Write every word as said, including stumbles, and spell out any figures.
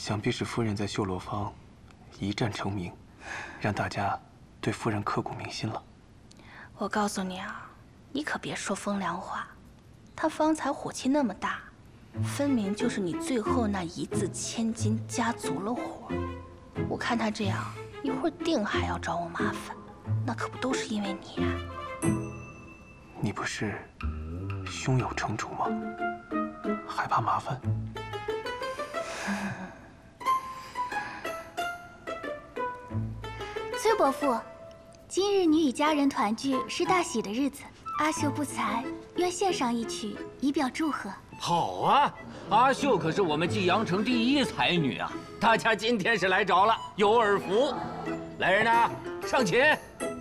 想必是夫人在绣罗坊一战成名，让大家对夫人刻骨铭心了。 我告诉你啊，你可别说风凉话。他方才火气那么大，分明就是你最后那一字千金加足了火。我看他这样，一会儿定还要找我麻烦，那可不都是因为你啊！ 你不是胸有成竹吗？害怕麻烦？ 崔伯父，今日你与家人团聚是大喜的日子，阿秀不才，愿献上一曲以表祝贺。 好啊，阿秀可是我们济阳城第一才女啊，大家今天是来着了，有耳福。来人呐，上琴。